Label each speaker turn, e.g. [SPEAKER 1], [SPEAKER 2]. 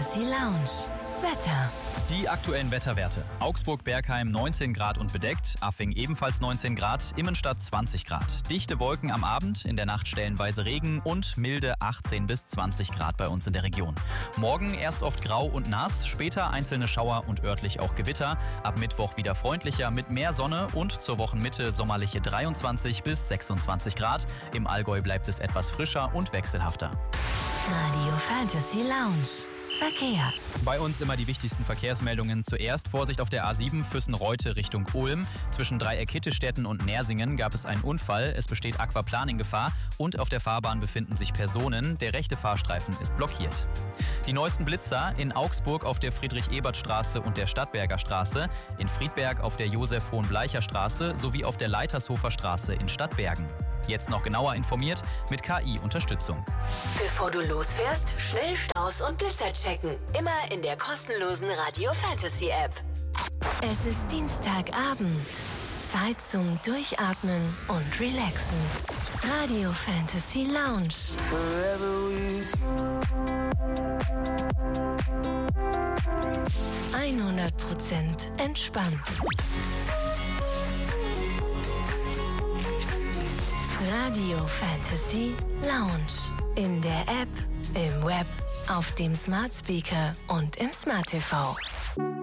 [SPEAKER 1] Fantasy Lounge. Wetter.
[SPEAKER 2] Die aktuellen Wetterwerte. Augsburg-Bergheim 19 Grad und bedeckt, Affing ebenfalls 19 Grad, Immenstadt 20 Grad. Dichte Wolken am Abend, in der Nacht stellenweise Regen und milde 18 bis 20 Grad bei uns in der Region. Morgen erst oft grau und nass, später einzelne Schauer und örtlich auch Gewitter. Ab Mittwoch wieder freundlicher mit mehr Sonne und zur Wochenmitte sommerliche 23 bis 26 Grad. Im Allgäu bleibt es etwas frischer und wechselhafter.
[SPEAKER 1] Radio Fantasy Lounge. Verkehr.
[SPEAKER 2] Bei uns immer die wichtigsten Verkehrsmeldungen. Zuerst Vorsicht auf der A7 Füssen-Reute Richtung Ulm. Zwischen Dreieck-Hittestätten und Nersingen gab es einen Unfall. Es besteht Aquaplaning-Gefahr und auf der Fahrbahn befinden sich Personen. Der rechte Fahrstreifen ist blockiert. Die neuesten Blitzer in Augsburg auf der Friedrich-Ebert-Straße und der Stadtberger Straße, in Friedberg auf der Josef-Hohenbleicher-Straße sowie auf der Leitershofer Straße in Stadtbergen. Jetzt noch genauer informiert mit KI-Unterstützung.
[SPEAKER 1] Bevor du losfährst, schnell Staus und Blitzer checken. Immer in der kostenlosen Radio Fantasy App. Es ist Dienstagabend. Zeit zum Durchatmen und Relaxen. Radio Fantasy Lounge.
[SPEAKER 3] Forever with you.
[SPEAKER 1] 100% entspannt. Radio Fantasy Lounge. In der App, im Web, auf dem Smart Speaker und im Smart TV.